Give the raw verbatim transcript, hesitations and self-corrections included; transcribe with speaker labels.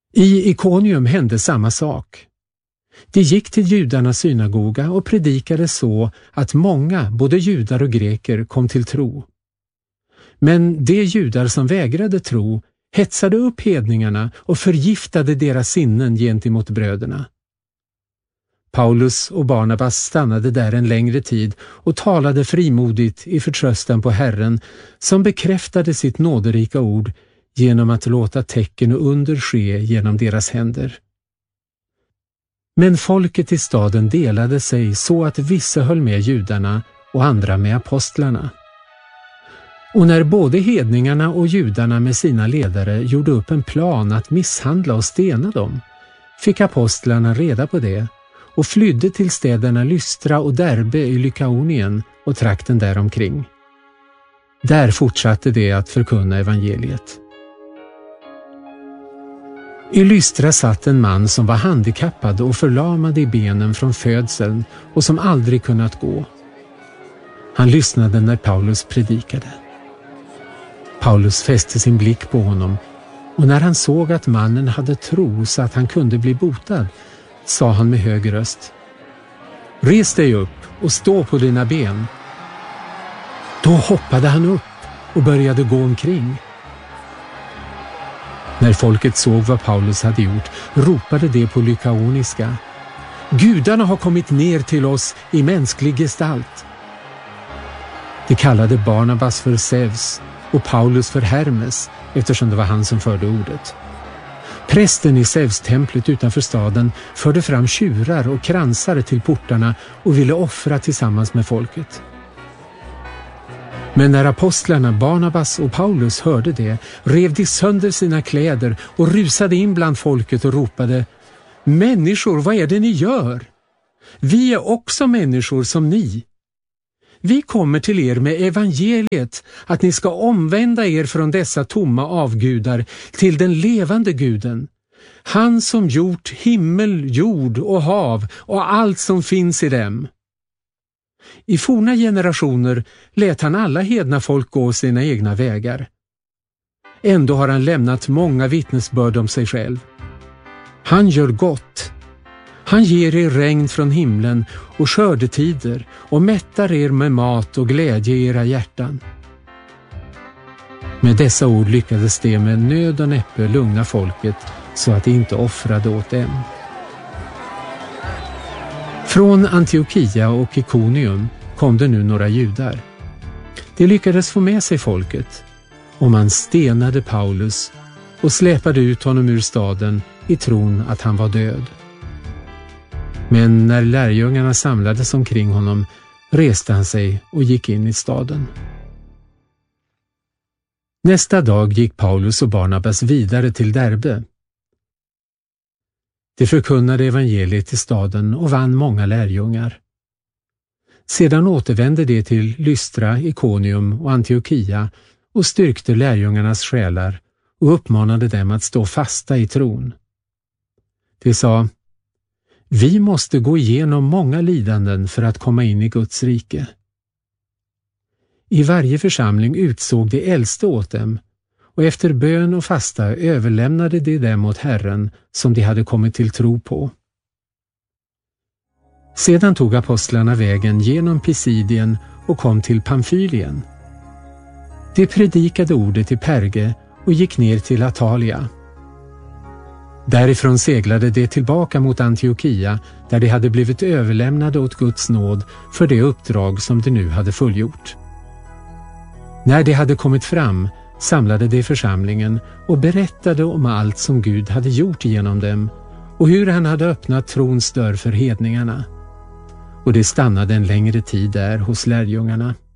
Speaker 1: I Ikonium hände samma sak. De gick till judarnas synagoga och predikade så att många, både judar och greker, kom till tro. Men de judar som vägrade tro hetsade upp hedningarna och förgiftade deras sinnen gentemot bröderna. Paulus och Barnabas stannade där en längre tid och talade frimodigt i förtröstan på Herren, som bekräftade sitt nåderika ord genom att låta tecken och under ske genom deras händer. Men folket i staden delade sig så att vissa höll med judarna och andra med apostlarna. Och när både hedningarna och judarna med sina ledare gjorde upp en plan att misshandla och stena dem, fick apostlarna reda på det och flydde till städerna Lystra och Derbe i Lykaonien och trakten däromkring. Där fortsatte de att förkunna evangeliet. I Lystra satt en man som var handikappad och förlamad i benen från födseln och som aldrig kunnat gå. Han lyssnade när Paulus predikade. Paulus fäste sin blick på honom, och när han såg att mannen hade tro så att han kunde bli botad, sa han med hög röst: "Res dig upp och stå på dina ben." Då hoppade han upp och började gå omkring. När folket såg vad Paulus hade gjort, ropade de på lykaoniska: "Gudarna har kommit ner till oss i mänsklig gestalt." De kallade Barnabas för Zeus och Paulus för Hermes, eftersom det var han som förde ordet. Prästen i Zeus-templet utanför staden förde fram tjurar och kransar till portarna och ville offra tillsammans med folket. Men när apostlarna Barnabas och Paulus hörde det, rev de sönder sina kläder och rusade in bland folket och ropade: "Människor, vad är det ni gör? Vi är också människor som ni. Vi kommer till er med evangeliet, att ni ska omvända er från dessa tomma avgudar till den levande guden, han som gjort himmel, jord och hav och allt som finns i dem. I forna generationer lät han alla hedna folk gå sina egna vägar. Ändå har han lämnat många vittnesbörd om sig själv. Han gör gott. Han ger er regn från himlen och skördetider och mättar er med mat och glädje i era hjärtan." Med dessa ord lyckades det med nöd och näppe lugna folket så att de inte offrade åt dem. Från Antiokia och Ikonium kom det nu några judar. De lyckades få med sig folket, och man stenade Paulus och släpade ut honom ur staden i tron att han var död. Men när lärjungarna samlades omkring honom reste han sig och gick in i staden. Nästa dag gick Paulus och Barnabas vidare till Derbe. De förkunnade evangeliet i staden och vann många lärjungar. Sedan återvände de till Lystra, Ikonium och Antiokia och styrkte lärjungarnas själar och uppmanade dem att stå fasta i tron. De sa: "Vi måste gå igenom många lidanden för att komma in i Guds rike." I varje församling utsåg de äldste åt dem, och efter bön och fasta överlämnade de dem åt Herren som de hade kommit till tro på. Sedan tog apostlarna vägen genom Pisidien och kom till Pamfylien. De predikade ordet i Perge och gick ner till Atalia. Därifrån seglade de tillbaka mot Antiokia, där de hade blivit överlämnade åt Guds nåd för det uppdrag som de nu hade fullgjort. När de hade kommit fram samlade de församlingen och berättade om allt som Gud hade gjort genom dem och hur han hade öppnat trons dörr för hedningarna. Och de stannade en längre tid där hos lärjungarna.